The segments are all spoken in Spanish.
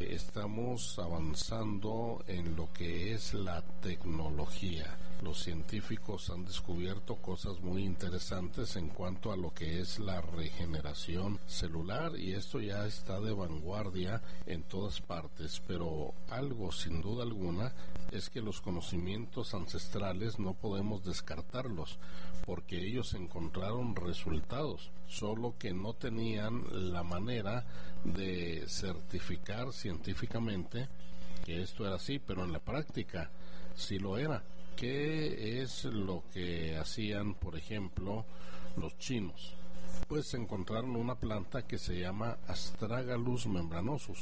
estamos avanzando en lo que es la tecnología. Los científicos han descubierto cosas muy interesantes en cuanto a lo que es la regeneración celular, y esto ya está de vanguardia en todas partes, pero algo sin duda alguna es que los conocimientos ancestrales no podemos descartarlos, porque ellos encontraron resultados, solo que no tenían la manera de certificar científicamente que esto era así, pero en la práctica sí lo era. ¿Qué es lo que hacían, por ejemplo, los chinos? Pues encontraron una planta que se llama Astragalus membranosus.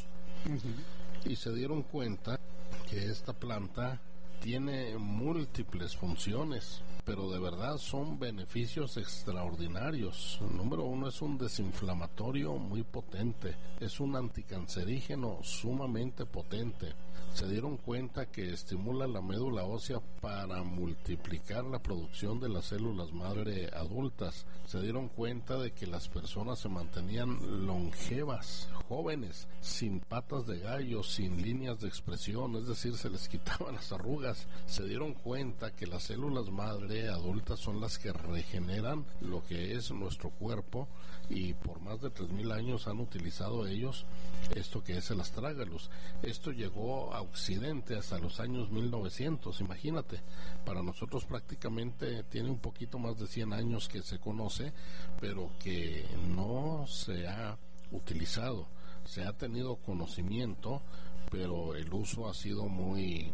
Y se dieron cuenta que esta planta tiene múltiples funciones, pero de verdad son beneficios extraordinarios. Número uno, es un desinflamatorio muy potente, es un anticancerígeno sumamente potente. Se dieron cuenta que estimula la médula ósea para multiplicar la producción de las células madre adultas. Se dieron cuenta de que las personas se mantenían longevas, jóvenes, sin patas de gallo, sin líneas de expresión, es decir, se les quitaban las arrugas. Se dieron cuenta que las células madre adultas son las que regeneran lo que es nuestro cuerpo, y por más de 3000 años han utilizado ellos esto que es el Astragalus. Esto llegó a Occidente hasta los años 1900, imagínate. Para nosotros prácticamente tiene un poquito más de 100 años que se conoce, pero que no se ha utilizado. Se ha tenido conocimiento, pero el uso ha sido muy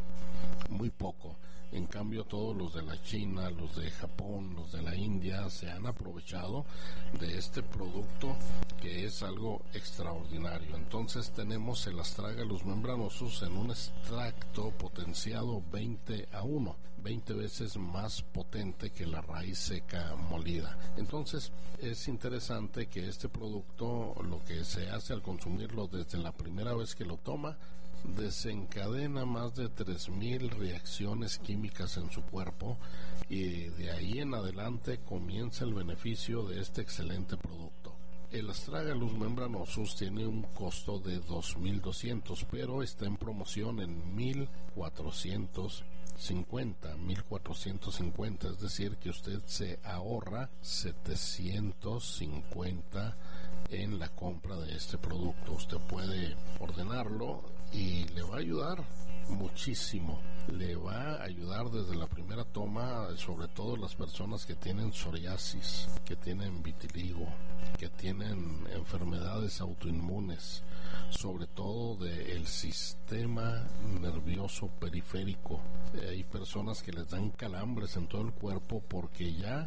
poco. En cambio, todos los de la China, los de Japón, los de la India se han aprovechado de este producto, que es algo extraordinario. Entonces tenemos el Astragalus membranosus en un extracto potenciado 20:1, 20 veces más potente que la raíz seca molida. Entonces es interesante que este producto, lo que se hace al consumirlo desde la primera vez que lo toma, desencadena más de 3000 reacciones químicas en su cuerpo, y de ahí en adelante comienza el beneficio de este excelente producto. El Astragalus membranosus tiene un costo de 2200, pero está en promoción en 1450, es decir, que usted se ahorra 750 en la compra de este producto. Usted puede ordenarlo y le va a ayudar muchísimo. Le va a ayudar desde la primera toma, sobre todo las personas que tienen psoriasis, que tienen vitiligo, que tienen enfermedades autoinmunes, sobre todo del sistema nervioso periférico. Hay personas que les dan calambres en todo el cuerpo porque ya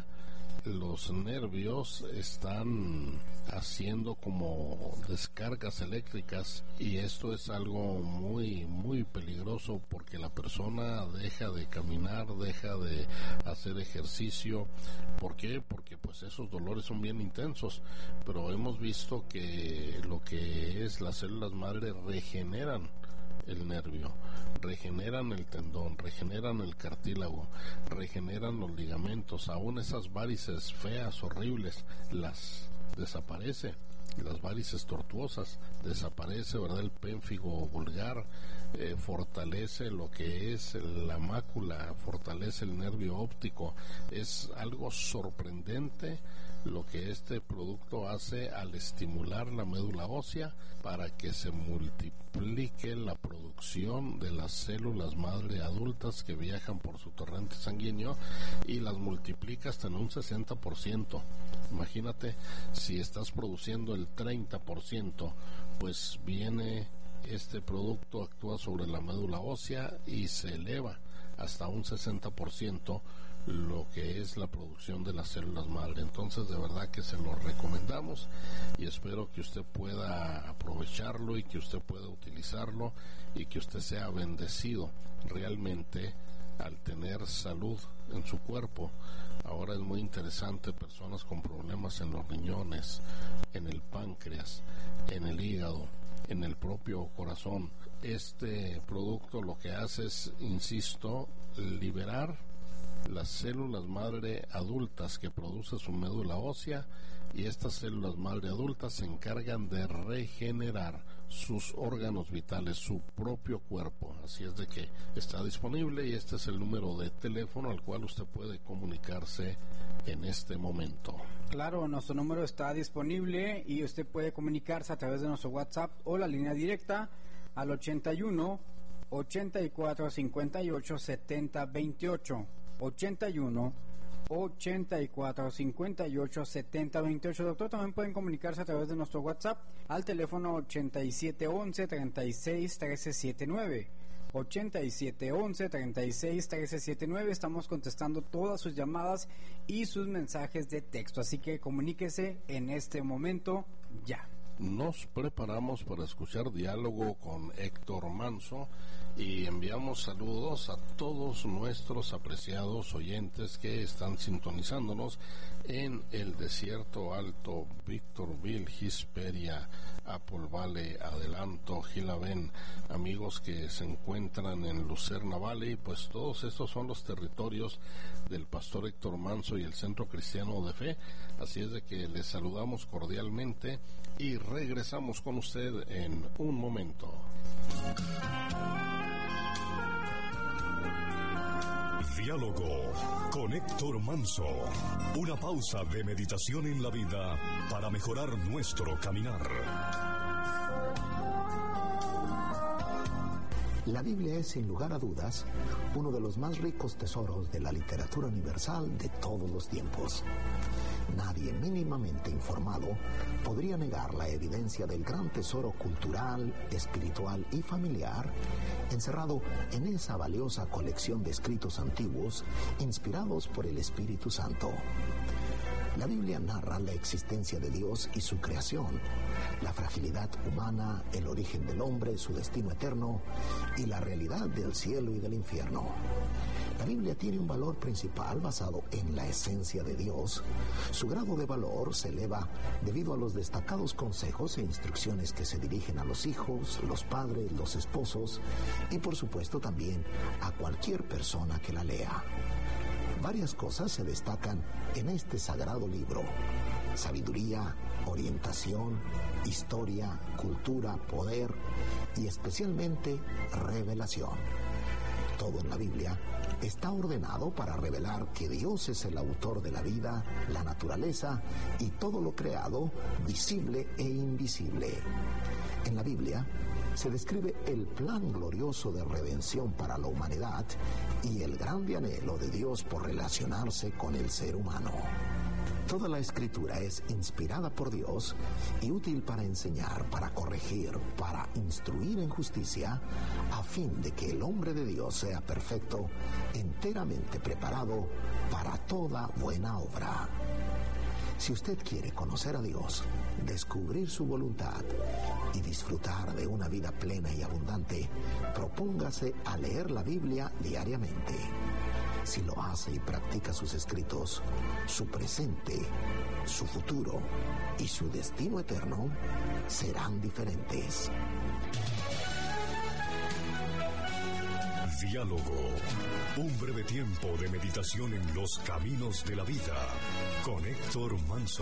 los nervios están haciendo como descargas eléctricas, y esto es algo muy peligroso, porque la persona deja de caminar, deja de hacer ejercicio. ¿Por qué? Porque pues esos dolores son bien intensos, pero hemos visto que lo que es las células madre regeneran el nervio, regeneran el tendón, regeneran el cartílago, regeneran los ligamentos. Aún esas varices feas, horribles, las desaparece. Las varices tortuosas desaparece, ¿verdad? El pénfigo vulgar, fortalece lo que es la mácula, fortalece el nervio óptico. Es algo sorprendente lo que este producto hace al estimular la médula ósea para que se multiplique la producción de las células madre adultas que viajan por su torrente sanguíneo, y las multiplica hasta en un 60%. Imagínate, si estás produciendo el 30%, pues viene este producto, actúa sobre la médula ósea y se eleva hasta un 60% lo que es la producción de las células madre. Entonces, de verdad que se lo recomendamos, y espero que usted pueda aprovecharlo y que usted pueda utilizarlo y que usted sea bendecido realmente al tener salud en su cuerpo. Ahora es muy interesante, personas con problemas en los riñones, en el páncreas, en el hígado, en el propio corazón. Este producto lo que hace es, insisto, liberar las células madre adultas que produce su médula ósea, y estas células madre adultas se encargan de regenerar sus órganos vitales, su propio cuerpo. Así es de que está disponible y este es el número de teléfono al cual usted puede comunicarse en este momento. Claro, nuestro número está disponible y usted puede comunicarse a través de nuestro WhatsApp o la línea directa al 81 84 58 70 28. 81 84 58 70 28. Doctor, también pueden comunicarse a través de nuestro WhatsApp al teléfono 87 11 36 13 79. 87 11 36 13 79. Estamos contestando todas sus llamadas y sus mensajes de texto, así que comuníquese en este momento ya. Nos preparamos para escuchar diálogo con Héctor Manso y enviamos saludos a todos nuestros apreciados oyentes que están sintonizándonos en el Desierto Alto, Victorville, Hesperia, Apple Valley, Adelanto, Gilabén, amigos que se encuentran en Lucerna Valley, pues todos estos son los territorios del pastor Héctor Manso y el Centro Cristiano de Fe. Así es de que les saludamos cordialmente y regresamos con usted en un momento. Diálogo con Héctor Manso. Una pausa de meditación en la vida para mejorar nuestro caminar. La Biblia es, sin lugar a dudas, uno de los más ricos tesoros de la literatura universal de todos los tiempos. Nadie mínimamente informado podría negar la evidencia del gran tesoro cultural, espiritual y familiar encerrado en esa valiosa colección de escritos antiguos inspirados por el Espíritu Santo. La Biblia narra la existencia de Dios y su creación, la fragilidad humana, el origen del hombre, su destino eterno y la realidad del cielo y del infierno. La Biblia tiene un valor principal basado en la esencia de Dios. Su grado de valor se eleva debido a los destacados consejos e instrucciones que se dirigen a los hijos, los padres, los esposos y por supuesto también a cualquier persona que la lea. Varias cosas se destacan en este sagrado libro: sabiduría, orientación, historia, cultura, poder y especialmente revelación. Todo en la Biblia está ordenado para revelar que Dios es el autor de la vida, la naturaleza y todo lo creado, visible e invisible. En la Biblia se describe el plan glorioso de redención para la humanidad y el grande anhelo de Dios por relacionarse con el ser humano. Toda la Escritura es inspirada por Dios y útil para enseñar, para corregir, para instruir en justicia, a fin de que el hombre de Dios sea perfecto, enteramente preparado para toda buena obra. Si usted quiere conocer a Dios, descubrir su voluntad y disfrutar de una vida plena y abundante, propóngase a leer la Biblia diariamente. Si lo hace y practica sus escritos, su presente, su futuro y su destino eterno serán diferentes. Diálogo, un breve tiempo de meditación en los caminos de la vida con Héctor Manso.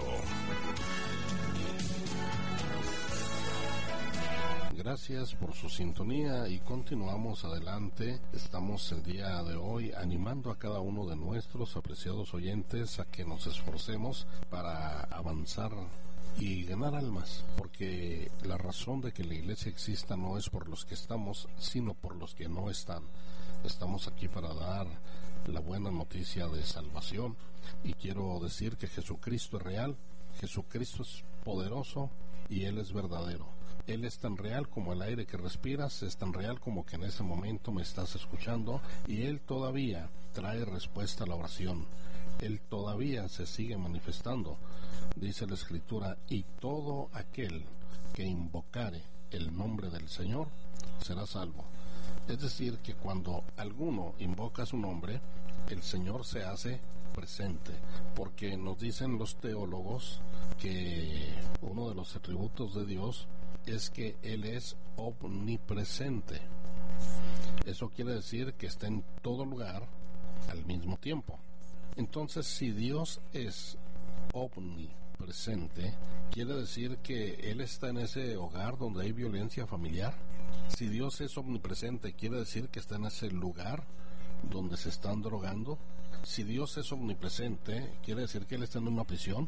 Gracias por su sintonía y continuamos adelante. Estamos el día de hoy animando a cada uno de nuestros apreciados oyentes a que nos esforcemos para avanzar y ganar almas, porque la razón de que la iglesia exista no es por los que estamos, sino por los que no están. Estamos aquí para dar la buena noticia de salvación y quiero decir que Jesucristo es real, Jesucristo es poderoso y Él es verdadero. Él es tan real como el aire que respiras, es tan real como que en ese momento me estás escuchando, y Él todavía trae respuesta a la oración. Él todavía se sigue manifestando. Dice la Escritura, y todo aquel que invocare el nombre del Señor será salvo. Es decir, que cuando alguno invoca su nombre, el Señor se hace presente, porque nos dicen los teólogos que uno de los atributos de Dios es que Él es omnipresente. Eso quiere decir que está en todo lugar al mismo tiempo. Entonces, si Dios es omnipresente, omnipresente, quiere decir que Él está en ese hogar donde hay violencia familiar. Si Dios es omnipresente, quiere decir que está en ese lugar donde se están drogando. Si Dios es omnipresente, quiere decir que Él está en una prisión.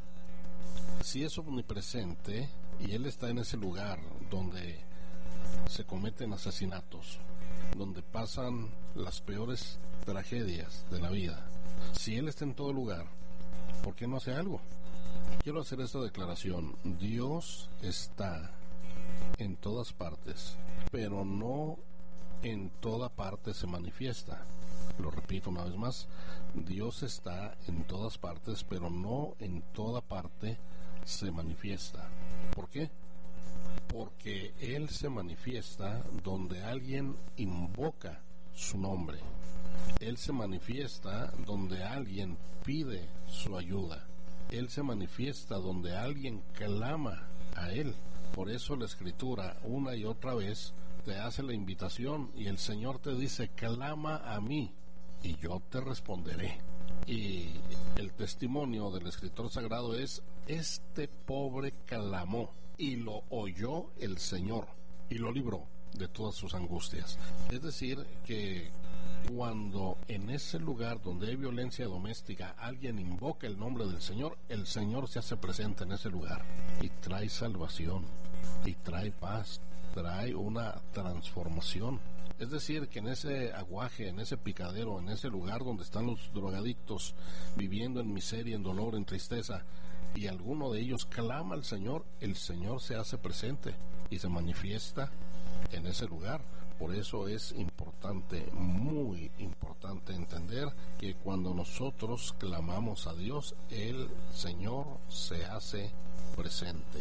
Si es omnipresente y Él está en ese lugar donde se cometen asesinatos, donde pasan las peores tragedias de la vida, si Él está en todo lugar, ¿por qué no hace algo? Quiero hacer esta declaración: Dios está en todas partes, pero no en toda parte se manifiesta. Lo repito una vez más: Dios está en todas partes, pero no en toda parte se manifiesta. ¿Por qué? Porque Él se manifiesta donde alguien invoca su nombre. Él se manifiesta donde alguien pide su ayuda. Él se manifiesta donde alguien clama a Él. Por eso la Escritura una y otra vez te hace la invitación y el Señor te dice: clama a mí y yo te responderé. Y el testimonio del escritor sagrado es: este pobre clamó y lo oyó el Señor y lo libró de todas sus angustias. Es decir, que cuando en ese lugar donde hay violencia doméstica alguien invoca el nombre del Señor, el Señor se hace presente en ese lugar y trae salvación, y trae paz, trae una transformación. Es decir, que en ese aguaje, en ese picadero, en ese lugar donde están los drogadictos viviendo en miseria, en dolor, en tristeza, y alguno de ellos clama al Señor, el Señor se hace presente y se manifiesta en ese lugar. Por eso es importante, muy importante, entender que cuando nosotros clamamos a Dios, el Señor se hace presente.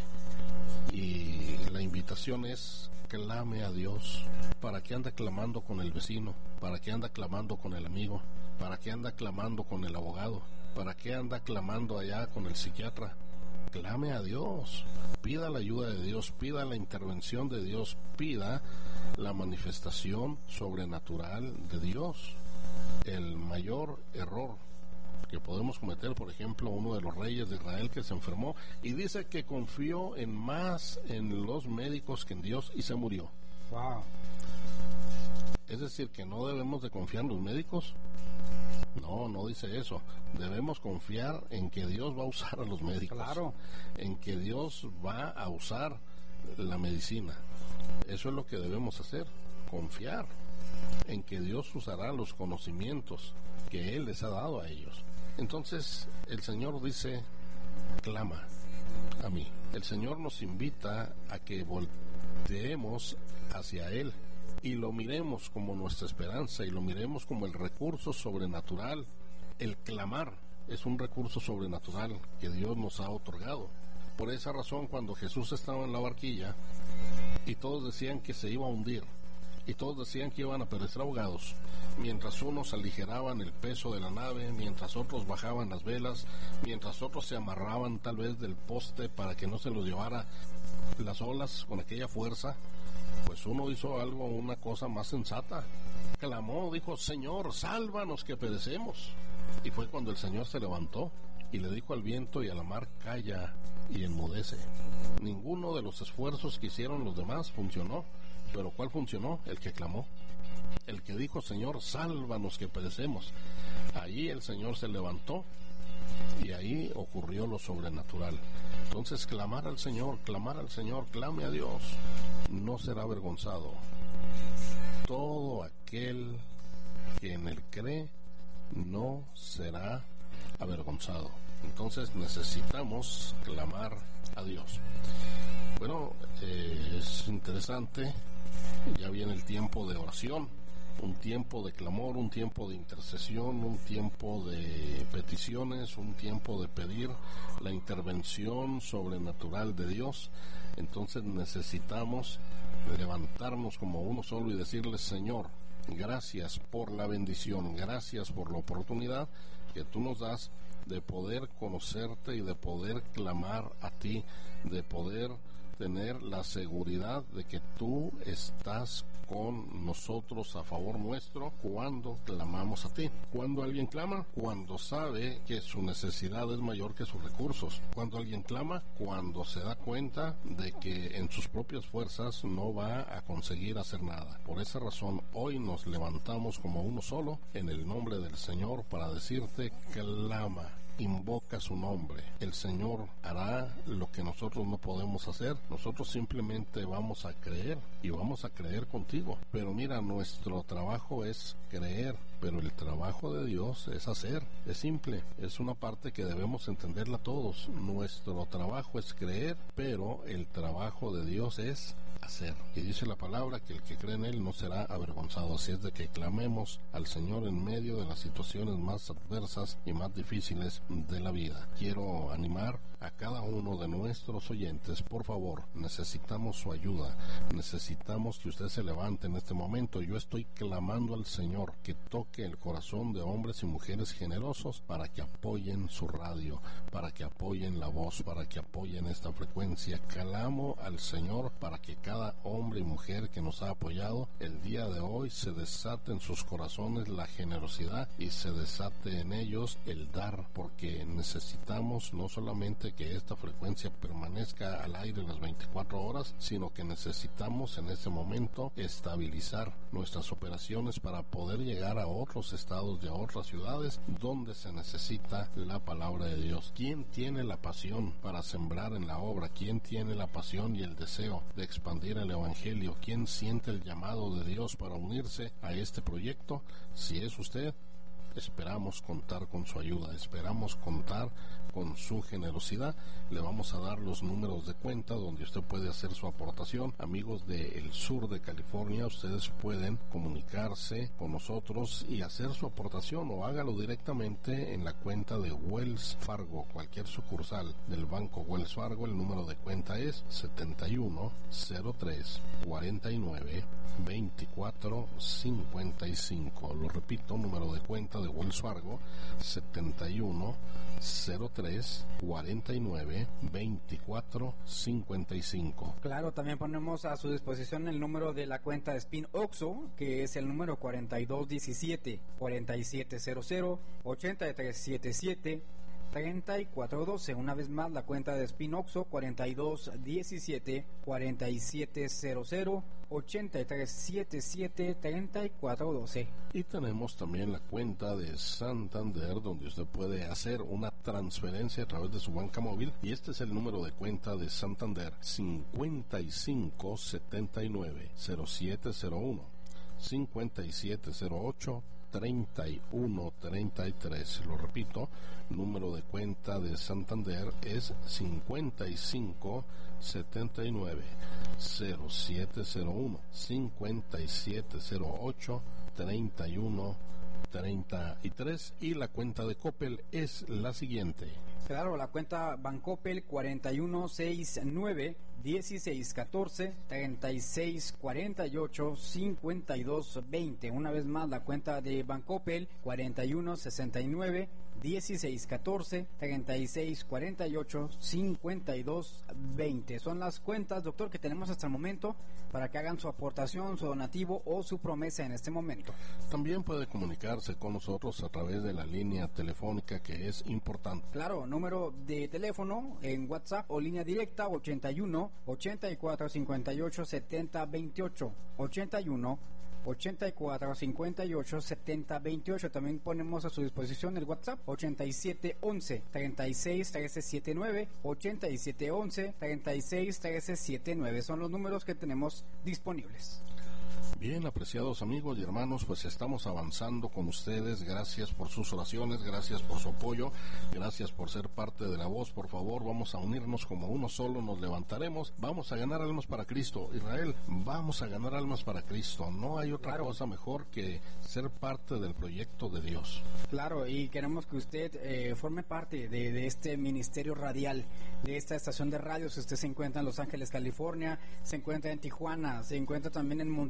Y la invitación es: clame a Dios. ¿Para qué anda clamando con el vecino? ¿Para qué anda clamando con el amigo? ¿Para qué anda clamando con el abogado? ¿Para qué anda clamando allá con el psiquiatra? Clame a Dios, pida la ayuda de Dios, pida la intervención de Dios, pida la manifestación sobrenatural de Dios. El mayor error que podemos cometer, por ejemplo, uno de los reyes de Israel que se enfermó y dice que confió más en los médicos que en Dios y se murió. Wow. Es decir, que no debemos de confiar en los médicos. No dice eso. Debemos confiar en que Dios va a usar a los médicos. Claro. En que Dios va a usar la medicina. Eso es lo que debemos hacer, confiar en que Dios usará los conocimientos que Él les ha dado a ellos. Entonces el Señor dice: clama a mí. El Señor nos invita a que volteemos hacia Él y lo miremos como nuestra esperanza y lo miremos como el recurso sobrenatural. El clamar es un recurso sobrenatural que Dios nos ha otorgado. Por esa razón, cuando Jesús estaba en la barquilla y todos decían que se iba a hundir y todos decían que iban a perecer ahogados, mientras unos aligeraban el peso de la nave, mientras otros bajaban las velas, mientras otros se amarraban tal vez del poste para que no se los llevara las olas con aquella fuerza, pues uno hizo una cosa más sensata. Clamó, dijo: Señor, sálvanos que perecemos. Y fue cuando el Señor se levantó y le dijo al viento y a la mar: calla y enmudece. Ninguno de los esfuerzos que hicieron los demás funcionó, pero ¿cuál funcionó? El que clamó, el que dijo: Señor, sálvanos que perecemos. Ahí el Señor se levantó y ahí ocurrió lo sobrenatural. Entonces, clamar al Señor, clame a Dios, no será avergonzado. Todo aquel que en Él cree no será avergonzado. Entonces necesitamos clamar a Dios. Bueno, es interesante, ya viene el tiempo de oración, un tiempo de clamor, un tiempo de intercesión, un tiempo de peticiones, un tiempo de pedir la intervención sobrenatural de Dios. Entonces necesitamos levantarnos como uno solo y decirle: Señor, gracias por la bendición, gracias por la oportunidad que tú nos das de poder conocerte y de poder clamar a ti, de poder tener la seguridad de que tú estás con nosotros, a favor nuestro, cuando clamamos a ti. Cuando alguien clama, cuando sabe que su necesidad es mayor que sus recursos. Cuando alguien clama, cuando se da cuenta de que en sus propias fuerzas no va a conseguir hacer nada. Por esa razón, hoy nos levantamos como uno solo en el nombre del Señor para decirte: clama. Invoca su nombre. El Señor hará lo que nosotros no podemos hacer. Nosotros simplemente vamos a creer, y vamos a creer contigo. Pero mira, nuestro trabajo es creer, pero el trabajo de Dios es hacer. Es simple, es una parte que debemos entenderla todos. Nuestro trabajo es creer, pero el trabajo de Dios es hacer. Y dice la palabra que el que cree en Él no será avergonzado. Así es de que clamemos al Señor en medio de las situaciones más adversas y más difíciles de la vida. Quiero animar a cada uno de nuestros oyentes: por favor, necesitamos su ayuda, necesitamos que usted se levante en este momento. Yo estoy clamando al Señor que toque el corazón de hombres y mujeres generosos para que apoyen su radio, para que apoyen la voz, para que apoyen esta frecuencia. Clamo al Señor para que cada hombre y mujer que nos ha apoyado el día de hoy se desate en sus corazones la generosidad y se desate en ellos el dar, porque necesitamos no solamente que esta frecuencia permanezca al aire las 24 horas, sino que necesitamos en este momento estabilizar nuestras operaciones para poder llegar a otros estados y a otras ciudades donde se necesita la palabra de Dios. ¿Quién tiene la pasión para sembrar en la obra? ¿Quién tiene la pasión y el deseo de expandir el Evangelio? ¿Quién siente el llamado de Dios para unirse a este proyecto? Si es usted, esperamos contar con su ayuda, esperamos contar con su generosidad. Le vamos a dar los números de cuenta donde usted puede hacer su aportación. Amigos del sur de California, ustedes pueden comunicarse con nosotros y hacer su aportación, o hágalo directamente en la cuenta de Wells Fargo, cualquier sucursal del banco Wells Fargo. El número de cuenta es 7103492455. Lo repito, número de cuenta de Wells Fargo: 7103492455. Claro, también ponemos a su disposición el número de la cuenta de Spin Oxxo, que es el número 4217-4700-8377-3412. Una vez más, la cuenta de Spin Oxxo: 4217-4700-8377-3412. Y tenemos también la cuenta de Santander, donde usted puede hacer una transferencia a través de su banca móvil, y este es el número de cuenta de Santander: 5579-0701 5708-3133. Lo repito, número de cuenta de Santander es 5579-0701 5708-3133. Y la cuenta de Coppel es la siguiente. Claro, la cuenta Bancoppel: 4169-1614-3648-5220. Una vez más, la cuenta de Bancoppel: 4169-1614-3648-5220. Son las cuentas, doctor, que tenemos hasta el momento para que hagan su aportación, su donativo o su promesa en este momento. También puede comunicarse con nosotros a través de la línea telefónica, que es importante. Claro, número de teléfono en WhatsApp o línea directa: 81 84 58 70 28 81 84 58 70 28. También ponemos a su disposición el WhatsApp: 87 11 36 13 79 87 11 36 13 79. Son los números que tenemos disponibles. Bien, apreciados amigos y hermanos, pues estamos avanzando con ustedes. Gracias por sus oraciones, gracias por su apoyo, gracias por ser parte de la voz. Por favor, vamos a unirnos como uno solo, nos levantaremos, vamos a ganar almas para Cristo. Israel, vamos a ganar almas para Cristo. No hay otra cosa mejor que ser parte del proyecto de Dios. Claro, y queremos que usted forme parte de este ministerio radial, de esta estación de radio. Si usted se encuentra en Los Ángeles, California, se encuentra en Tijuana, se encuentra también en Monterrey,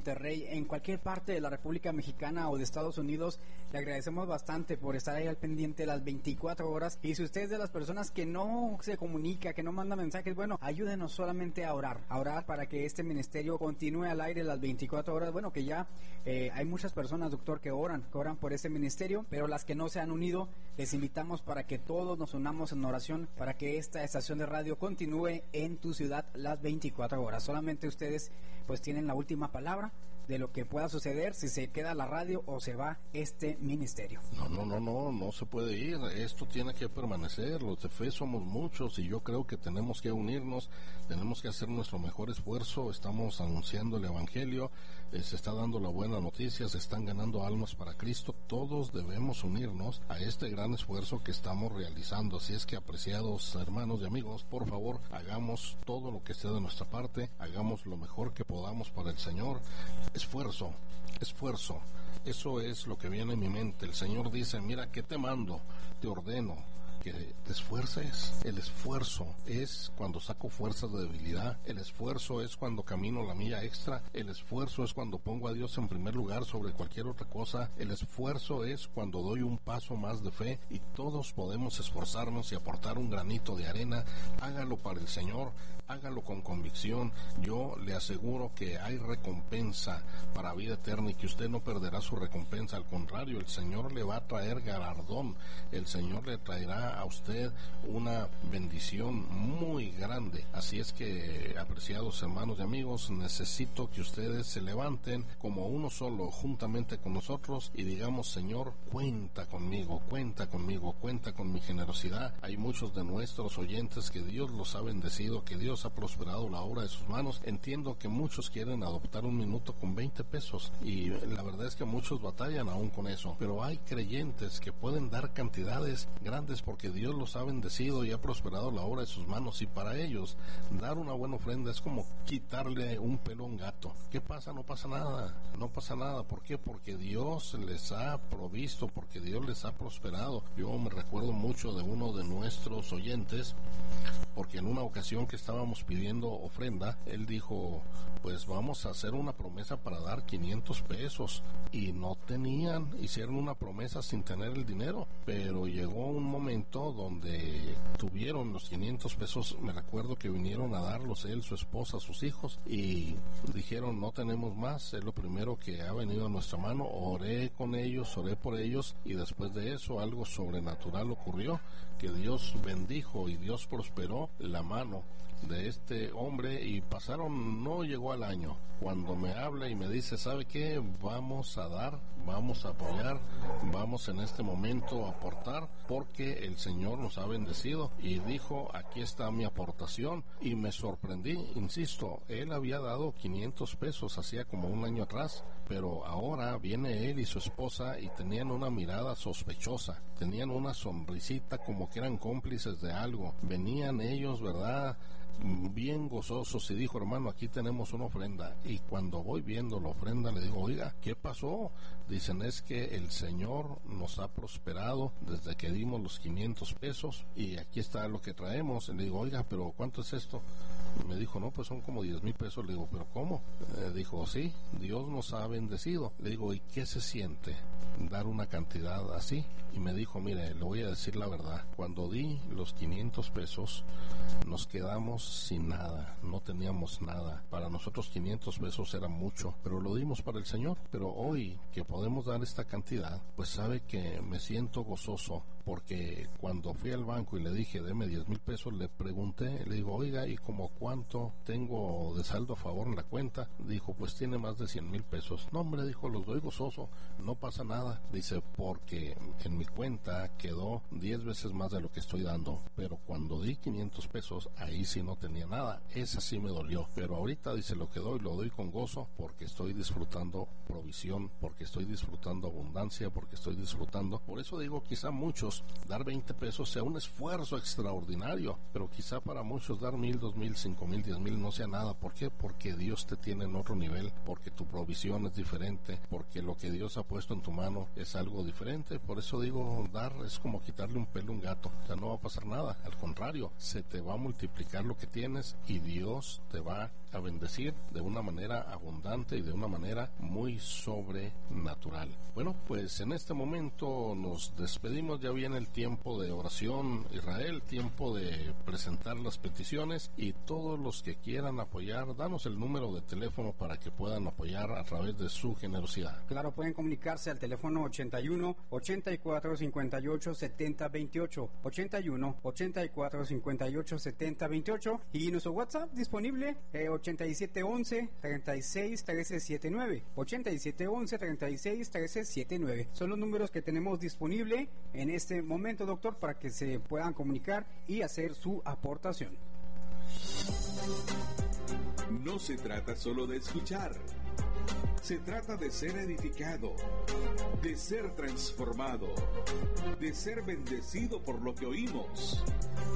Monterrey, en cualquier parte de la República Mexicana o de Estados Unidos, le agradecemos bastante por estar ahí al pendiente las 24 horas. Y si usted es de las personas que no se comunica, que no manda mensajes, bueno, ayúdenos solamente a orar para que este ministerio continúe al aire las 24 horas. Bueno, que ya hay muchas personas, doctor, que oran por ese ministerio, pero las que no se han unido, les invitamos para que todos nos unamos en oración para que esta estación de radio continúe en tu ciudad las 24 horas. Solamente ustedes pues tienen la última palabra de lo que pueda suceder, si se queda la radio o se va este ministerio. No se puede ir, esto tiene que permanecer. Los de fe somos muchos y yo creo que tenemos que unirnos, tenemos que hacer nuestro mejor esfuerzo. Estamos anunciando el evangelio, se está dando la buena noticia, se están ganando almas para Cristo. Todos debemos unirnos a este gran esfuerzo que estamos realizando. Así es que, apreciados hermanos y amigos, por favor, hagamos todo lo que esté de nuestra parte, hagamos lo mejor que podamos para el Señor. Esfuerzo, eso es lo que viene en mi mente. El Señor dice: mira, que te mando, te ordeno que te esfuerces. El esfuerzo es cuando saco fuerzas de debilidad, el esfuerzo es cuando camino la milla extra, el esfuerzo es cuando pongo a Dios en primer lugar sobre cualquier otra cosa, el esfuerzo es cuando doy un paso más de fe, y todos podemos esforzarnos y aportar un granito de arena. Hágalo para el Señor, hágalo con convicción. Yo le aseguro que hay recompensa para vida eterna y que usted no perderá su recompensa. Al contrario, el Señor le va a traer galardón, el Señor le traerá a usted una bendición muy grande. Así es que, apreciados hermanos y amigos, necesito que ustedes se levanten como uno solo juntamente con nosotros y digamos: Señor, cuenta conmigo, cuenta con mi generosidad. Hay muchos de nuestros oyentes que Dios los ha bendecido, que Dios ha prosperado la obra de sus manos. Entiendo que muchos quieren adoptar un minuto con 20 pesos y la verdad es que muchos batallan aún con eso, pero hay creyentes que pueden dar cantidades grandes porque Dios los ha bendecido y ha prosperado la obra de sus manos, y para ellos dar una buena ofrenda es como quitarle un pelo a un gato. ¿Qué pasa? No pasa nada. ¿Por qué? Porque Dios les ha provisto, porque Dios les ha prosperado. Yo me recuerdo mucho de uno de nuestros oyentes, porque en una ocasión que estábamos pidiendo ofrenda, él dijo: pues vamos a hacer una promesa para dar 500 pesos, y no tenían, hicieron una promesa sin tener el dinero, pero llegó un momento donde tuvieron los 500 pesos. Me recuerdo que vinieron a darlos él, su esposa, sus hijos, y dijeron: no tenemos más. Es lo primero que ha venido a nuestra mano. Oré con ellos, oré por ellos, y después de eso algo sobrenatural ocurrió, que Dios bendijo y Dios prosperó la mano de este hombre, y no llegó al año cuando me habla y me dice: ¿sabe qué? Vamos a dar, vamos a apoyar, vamos en este momento a aportar, porque el Señor nos ha bendecido. Y dijo: aquí está mi aportación. Y me sorprendí, insisto, él había dado 500 pesos hacía como un año atrás, pero ahora viene él y su esposa y tenían una mirada sospechosa, tenían una sonrisita como que eran cómplices de algo. Venían ellos, ¿verdad?, bien gozosos, y dijo: hermano, aquí tenemos una ofrenda. Y cuando voy viendo la ofrenda le digo: oiga, ¿qué pasó? Dicen: es que el Señor nos ha prosperado desde que dimos los 500 pesos y aquí está lo que traemos. Le digo: oiga, pero ¿cuánto es esto? Me dijo: no, pues son como 10,000 pesos. Le digo: ¿pero cómo? Dijo: sí, Dios nos ha bendecido. Le digo: ¿y qué se siente dar una cantidad así? Y me dijo: mire, le voy a decir la verdad, cuando di los 500 pesos nos quedamos sin nada, no teníamos nada. Para nosotros 500 pesos era mucho, pero lo dimos para el Señor. Pero hoy que podemos dar esta cantidad, pues sabe que me siento gozoso, porque cuando fui al banco y le dije: deme 10,000 pesos, le pregunté, le digo: oiga, ¿y como cuánto tengo de saldo a favor en la cuenta? Dijo: pues tiene más de 100,000 pesos. No, hombre, dijo, los doy gozoso, no pasa nada. Dice: porque en mi cuenta quedó 10 veces más de lo que estoy dando, pero cuando di 500 pesos, ahí sí no tenía nada. Esa sí me dolió, pero ahorita, dice, lo que doy, lo doy con gozo, porque estoy disfrutando provisión, porque estoy disfrutando abundancia, porque estoy disfrutando. Por eso digo, quizá muchos dar 20 pesos sea un esfuerzo extraordinario, pero quizá para muchos dar 1,000, 2,000, 5,000, 10,000 no sea nada. ¿Por qué? Porque Dios te tiene en otro nivel, porque tu provisión es diferente, porque lo que Dios ha puesto en tu mano es algo diferente. Por eso digo, dar es como quitarle un pelo a un gato. O sea, no va a pasar nada, al contrario, se te va a multiplicar lo que tienes y Dios te va a bendecir de una manera manera abundante y de una manera muy sobrenatural. Bueno, pues en este momento nos despedimos, ya viene el tiempo de oración, Israel, tiempo de presentar las peticiones, y todos los que quieran apoyar, danos el número de teléfono para que puedan apoyar a través de su generosidad. Claro, pueden comunicarse al teléfono 81 84 58 70 28, 81 84 58 70 28, y nuestro WhatsApp disponible 8711 36 13 79, 8711 36 13 79. Son los números que tenemos disponible en este momento, doctor, para que se puedan comunicar y hacer su aportación. No se trata solo de escuchar, se trata de ser edificado, de ser transformado, de ser bendecido por lo que oímos.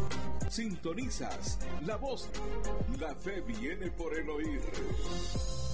Sintonizas la voz. La fe viene por el oír.